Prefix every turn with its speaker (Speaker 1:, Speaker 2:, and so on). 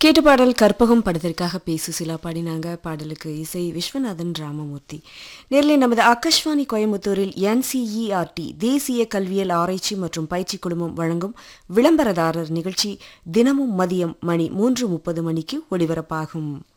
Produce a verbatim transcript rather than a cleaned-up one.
Speaker 1: கேட்ட பாடல் கற்பகம் படத்திற்காக பி சுசிலா பாடினாங்க. பாடலுக்கு இசை விஸ்வநாதன் ராமமூர்த்தி. நேரில் நமது ஆகாஷ்வாணி கோயம்புத்தூரில் என்சிஇஆர்டி தேசிய கல்வியல் ஆராய்ச்சி மற்றும் பயிற்சி குழுமம் வழங்கும் விளம்பரதாரர் நிகழ்ச்சி தினமும் மதியம் மணி மூன்று முப்பது மணிக்கு ஒளிபரப்பாகும்.